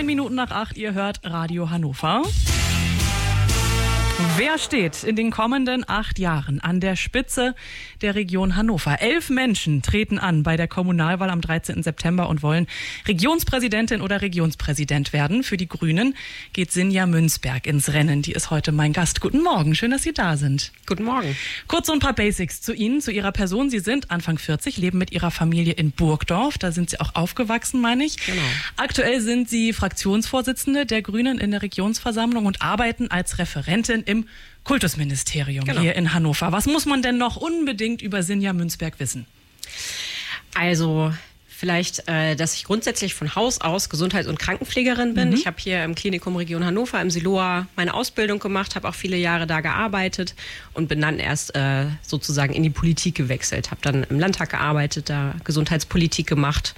7:09, ihr hört Radio Hannover. Wer steht in den kommenden 8 Jahren an der Spitze der Region Hannover? 11 Menschen treten an bei der Kommunalwahl am 13. September und wollen Regionspräsidentin oder Regionspräsident werden. Für die Grünen geht Sinja Münzberg ins Rennen. Die ist heute mein Gast. Guten Morgen, schön, dass Sie da sind. Guten Morgen. Kurz so ein paar Basics zu Ihnen, zu Ihrer Person. Sie sind Anfang 40, leben mit Ihrer Familie in Burgdorf. Da sind Sie auch aufgewachsen, meine ich. Genau. Aktuell sind Sie Fraktionsvorsitzende der Grünen in der Regionsversammlung und arbeiten als Referentin im Kultusministerium hier in Hannover. Was muss man denn noch unbedingt über Sinja Münzberg wissen? Also vielleicht, dass ich grundsätzlich von Haus aus Gesundheits- und Krankenpflegerin bin. Ich habe hier im Klinikum Region Hannover im Siloa meine Ausbildung gemacht, habe auch viele Jahre da gearbeitet und bin dann erst sozusagen in die Politik gewechselt. Habe dann im Landtag gearbeitet, da Gesundheitspolitik gemacht.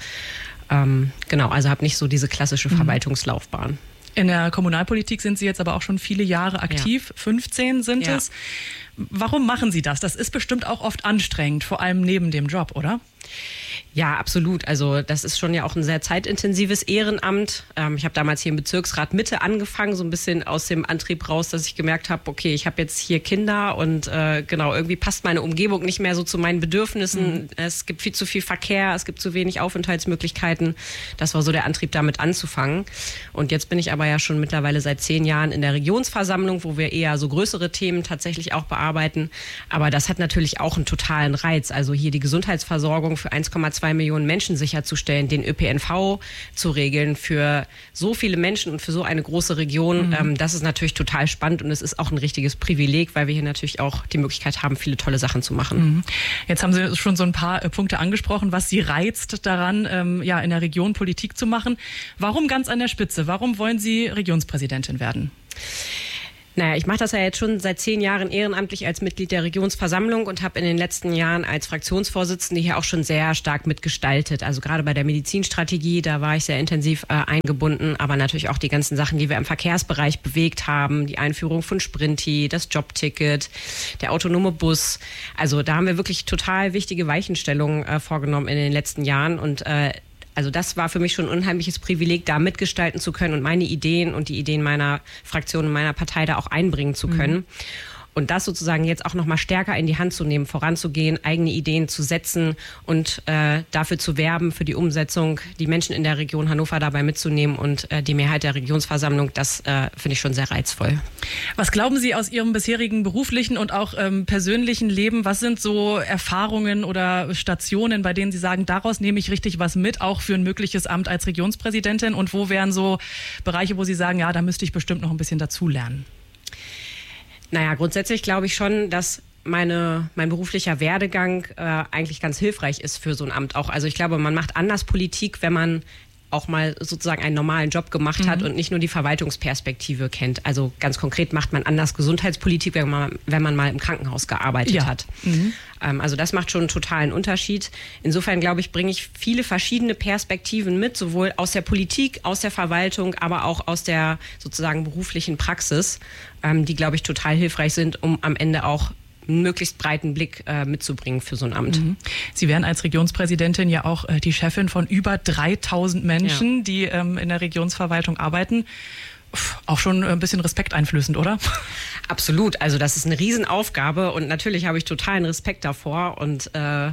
Also habe nicht so diese klassische Verwaltungslaufbahn. In der Kommunalpolitik sind Sie jetzt aber auch schon viele Jahre aktiv, 15 sind es. Warum machen Sie das? Das ist bestimmt auch oft anstrengend, vor allem neben dem Job, oder? Ja, absolut. Also das ist schon ja auch ein sehr zeitintensives Ehrenamt. Ich habe damals hier im Bezirksrat Mitte angefangen, so ein bisschen aus dem Antrieb raus, dass ich gemerkt habe, okay, ich habe jetzt hier Kinder und irgendwie passt meine Umgebung nicht mehr so zu meinen Bedürfnissen. Es gibt viel zu viel Verkehr, es gibt zu wenig Aufenthaltsmöglichkeiten. Das war so der Antrieb, damit anzufangen. Und jetzt bin ich aber ja schon mittlerweile seit 10 Jahren in der Regionsversammlung, wo wir eher so größere Themen tatsächlich auch bearbeiten. Aber das hat natürlich auch einen totalen Reiz. Also hier die Gesundheitsversorgung für 1,2 Millionen Menschen sicherzustellen, den ÖPNV zu regeln für so viele Menschen und für so eine große Region. Das ist natürlich total spannend und es ist auch ein richtiges Privileg, weil wir hier natürlich auch die Möglichkeit haben, viele tolle Sachen zu machen. Jetzt haben Sie schon so ein paar Punkte angesprochen, was Sie reizt daran, in der Region Politik zu machen. Warum ganz an der Spitze? Warum wollen Sie Regionspräsidentin werden? Naja, ich mache das ja jetzt schon seit 10 Jahren ehrenamtlich als Mitglied der Regionsversammlung und habe in den letzten Jahren als Fraktionsvorsitzende hier auch schon sehr stark mitgestaltet. Also gerade bei der Medizinstrategie, da war ich sehr intensiv eingebunden, aber natürlich auch die ganzen Sachen, die wir im Verkehrsbereich bewegt haben, die Einführung von Sprinti, das Jobticket, der autonome Bus. Also da haben wir wirklich total wichtige Weichenstellungen vorgenommen in den letzten Jahren und also das war für mich schon ein unheimliches Privileg, da mitgestalten zu können und meine Ideen und die Ideen meiner Fraktion und meiner Partei da auch einbringen zu können. Und das sozusagen jetzt auch noch mal stärker in die Hand zu nehmen, voranzugehen, eigene Ideen zu setzen und dafür zu werben, für die Umsetzung, die Menschen in der Region Hannover dabei mitzunehmen und die Mehrheit der Regionsversammlung, das finde ich schon sehr reizvoll. Was glauben Sie aus Ihrem bisherigen beruflichen und auch persönlichen Leben? Was sind so Erfahrungen oder Stationen, bei denen Sie sagen, daraus nehme ich richtig was mit, auch für ein mögliches Amt als Regionspräsidentin? Und wo wären so Bereiche, wo Sie sagen, ja, da müsste ich bestimmt noch ein bisschen dazulernen? Naja, grundsätzlich glaube ich schon, dass mein beruflicher Werdegang eigentlich ganz hilfreich ist für so ein Amt auch. Also ich glaube, man macht anders Politik, wenn man auch mal sozusagen einen normalen Job gemacht hat und nicht nur die Verwaltungsperspektive kennt. Also ganz konkret macht man anders Gesundheitspolitik, wenn man mal im Krankenhaus gearbeitet hat. Also das macht schon einen totalen Unterschied. Insofern, glaube ich, bringe ich viele verschiedene Perspektiven mit, sowohl aus der Politik, aus der Verwaltung, aber auch aus der sozusagen beruflichen Praxis, die, glaube ich, total hilfreich sind, um am Ende auch einen möglichst breiten Blick mitzubringen für so ein Amt. Sie wären als Regionspräsidentin ja auch die Chefin von über 3000 Menschen, die in der Regionsverwaltung arbeiten. Auch schon ein bisschen respekteinflößend, oder? Absolut. Also das ist eine Riesenaufgabe und natürlich habe ich totalen Respekt davor und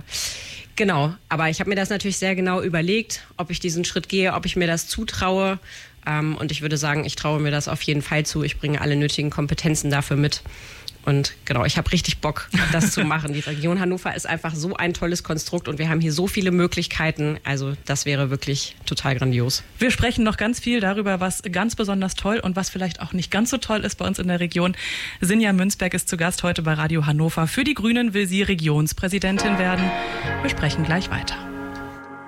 genau. Aber ich habe mir das natürlich sehr genau überlegt, ob ich diesen Schritt gehe, ob ich mir das zutraue. Und ich würde sagen, ich traue mir das auf jeden Fall zu. Ich bringe alle nötigen Kompetenzen dafür mit. Und genau, ich habe richtig Bock, das zu machen. Die Region Hannover ist einfach so ein tolles Konstrukt und wir haben hier so viele Möglichkeiten. Also das wäre wirklich total grandios. Wir sprechen noch ganz viel darüber, was ganz besonders toll und was vielleicht auch nicht ganz so toll ist bei uns in der Region. Sinja Münzberg ist zu Gast heute bei Radio Hannover. Für die Grünen will sie Regionspräsidentin werden. Wir sprechen gleich weiter.